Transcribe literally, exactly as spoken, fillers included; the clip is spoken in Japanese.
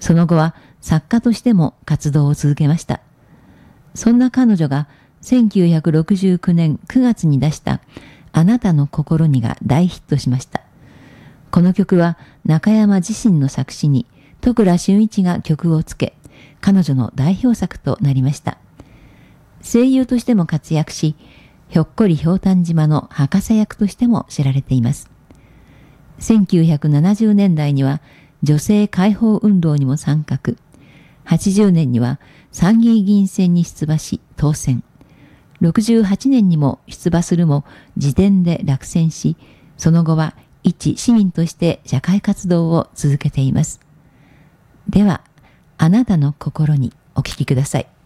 その後は作家としても活動を続けました。そんな彼女がせんきゅうひゃくろくじゅうきゅうねんくがつに出したあなたの心にが大ヒットしました。この曲は中山自身の作詞に都倉俊一が曲をつけ、彼女の代表作となりました。声優としても活躍し、ひょっこりひょうたん島の博士役としても知られています。せんきゅうひゃくななじゅうねんだいには女性解放運動にも参画。はちじゅうねんには参議院議員選に出馬し当選。ろくじゅうはちねんにも出馬するも次点で落選し、その後は一市民として社会活動を続けています。では、あなたの心にお聞きください。